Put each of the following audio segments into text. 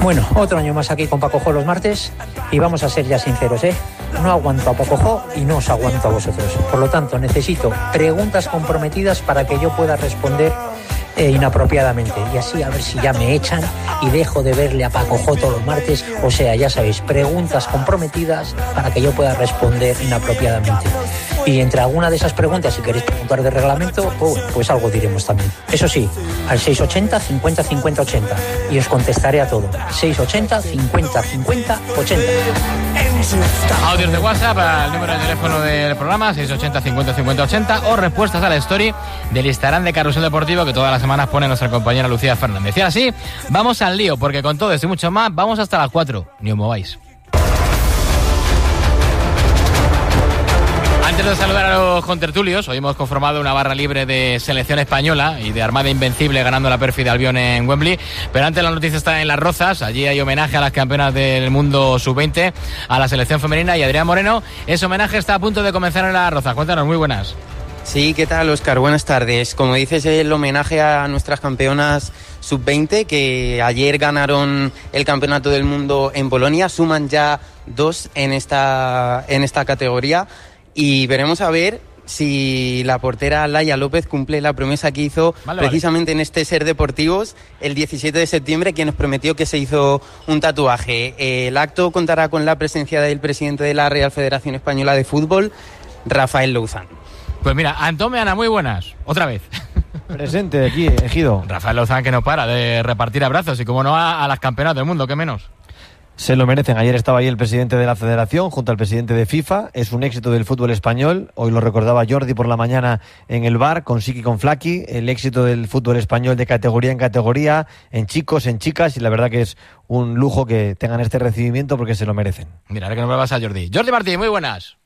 Bueno, otro año más aquí con Paco Jo los martes y vamos a ser ya sinceros, no aguanto a Paco Jo y no os aguanto a vosotros. Por lo tanto, necesito preguntas comprometidas para que yo pueda responder inapropiadamente, y así a ver si ya me echan y dejo de verle a Paco Jo todos los martes. O sea, ya sabéis, preguntas comprometidas para que yo pueda responder inapropiadamente. Y entre alguna de esas preguntas, si queréis preguntar de reglamento, pues algo diremos también. Eso sí, al 680 50 50 80 y os contestaré a todo. 680 50 50 80. Audios de WhatsApp al número de teléfono del programa 680 50 50 80 o respuestas a la story del Instagram de Carrusel Deportivo que todas las semanas pone nuestra compañera Lucía Fernández. Y así vamos al lío, porque con todo esto y mucho más vamos hasta las 4. Ni os mováis. Antes de saludar a los contertulios, hoy hemos conformado una barra libre de selección española y de Armada Invencible ganando la Perfil de Albión en Wembley. Pero antes la noticia está en Las Rozas. Allí hay homenaje a las campeonas del mundo sub-20, a la selección femenina, y Adrián Moreno, ese homenaje está a punto de comenzar en Las Rozas. Cuéntanos, muy buenas. Sí, ¿qué tal, Óscar? Buenas tardes. Como dices, el homenaje a nuestras campeonas sub-20 que ayer ganaron el campeonato del mundo en Polonia. Suman ya 2 en esta categoría. Y veremos a ver si la portera Laia López cumple la promesa que hizo precisamente en este Ser Deportivos el 17 de septiembre, quien nos prometió que se hizo un tatuaje. El acto contará con la presencia del presidente de la Real Federación Española de Fútbol, Rafael Louzán. Pues mira, Antón Meana, muy buenas. Otra vez. Presente aquí, Ejido. Rafael Louzán, que no para de repartir abrazos y como no a las campeonas del mundo, ¿qué menos? Se lo merecen. Ayer estaba ahí el presidente de la Federación junto al presidente de FIFA. Es un éxito del fútbol español. Hoy lo recordaba Jordi por la mañana en el bar con Siki y con Flaki. El éxito del fútbol español de categoría en categoría, en chicos, en chicas, y la verdad que es un lujo que tengan este recibimiento porque se lo merecen. Mira, ahora que no me vas a Jordi. Jordi Martí, muy buenas.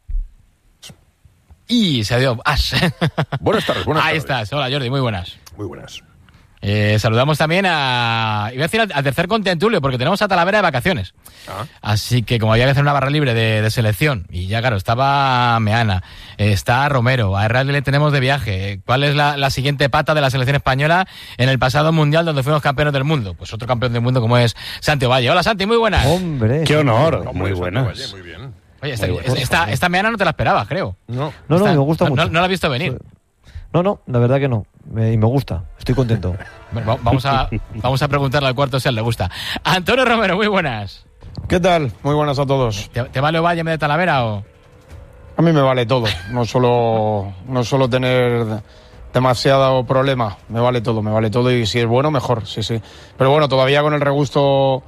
Y se dio Ash. Buenas tardes, buenas Ahí tardes. estás. Hola, Jordi, muy buenas. Muy buenas. Saludamos también iba a decir al tercer contertulio, porque tenemos a Talavera de vacaciones. Así que como había que hacer una barra libre de selección, y ya claro, estaba Meana, está Romero, a Herrera le tenemos de viaje. ¿Cuál es la siguiente pata de la selección española en el pasado mundial donde fuimos campeones del mundo? Pues otro campeón del mundo como es Santi Ovalle. Hola, Santi, muy buenas. Hombre, qué honor. No, muy buenas. Ovalle, muy bien. Oye, esta Meana no te la esperabas, creo. No, me gusta mucho. No la has visto venir. No, la verdad que no. Y me gusta, estoy contento. Bueno, vamos a preguntarle al cuarto si a él le gusta. Antonio Romero, muy buenas. ¿Qué tal? Muy buenas a todos. ¿Te vale Ovalle en vez de Talavera o...? A mí me vale todo. No solo tener demasiado problema. Me vale todo y si es bueno, mejor, sí. Pero bueno, todavía con el regusto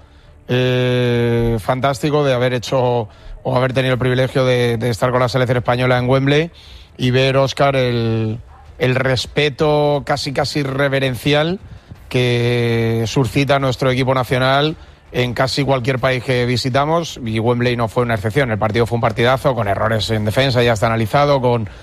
fantástico de haber hecho o haber tenido el privilegio de estar con la selección española en Wembley y ver, Óscar, el respeto casi reverencial que suscita nuestro equipo nacional en casi cualquier país que visitamos, y Wembley no fue una excepción. El partido fue un partidazo, con errores en defensa, ya está analizado,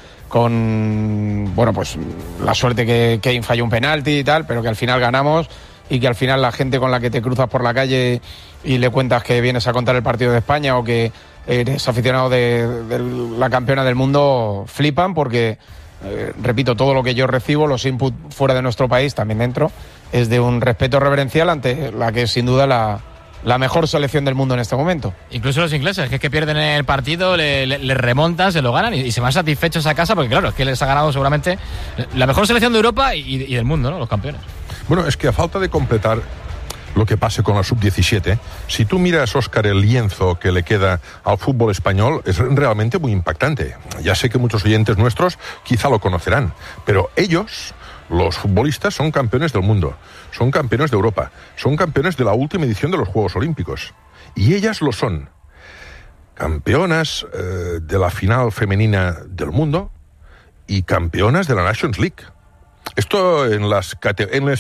con bueno, pues la suerte que Kane falló un penalti y tal, pero que al final ganamos, y que al final la gente con la que te cruzas por la calle y le cuentas que vienes a contar el partido de España o que eres aficionado de la campeona del mundo, flipan porque... repito, todo lo que yo recibo, los inputs fuera de nuestro país, también dentro, es de un respeto reverencial ante la que es sin duda la mejor selección del mundo en este momento. Incluso los ingleses, que es que pierden el partido, le remontan, se lo ganan y se van satisfechos a casa, porque claro, es que les ha ganado seguramente la mejor selección de Europa y del mundo, ¿no? Los campeones. Bueno, es que a falta de completar lo que pase con la sub-17, si tú miras, Óscar, el lienzo que le queda al fútbol español, es realmente muy impactante. Ya sé que muchos oyentes nuestros quizá lo conocerán, pero ellos, los futbolistas, son campeones del mundo, son campeones de Europa, son campeones de la última edición de los Juegos Olímpicos. Y ellas lo son. Campeonas de la final femenina del mundo y campeonas de la Nations League. Esto en